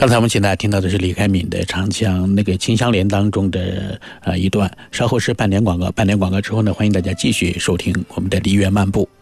刚才我们请大家听到的是李开敏的唱腔那个《秦香莲》当中的一段，稍后是半点广告，半点广告之后呢，欢迎大家继续收听我们的梨园漫步。